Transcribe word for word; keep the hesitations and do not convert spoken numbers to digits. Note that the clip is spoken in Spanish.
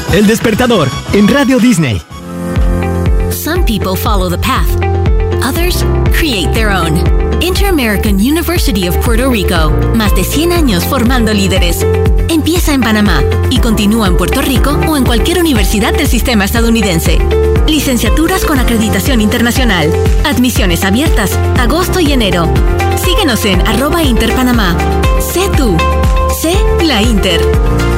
El Despertador, en Radio Disney. Some people follow the path. Others create their own. Inter-American University of Puerto Rico. Más de cien años formando líderes. Empieza en Panamá y continúa en Puerto Rico o en cualquier universidad del sistema estadounidense. Licenciaturas con acreditación internacional. Admisiones abiertas, agosto y enero. Síguenos en arroba Interpanamá. Sé tú. Sé la Inter.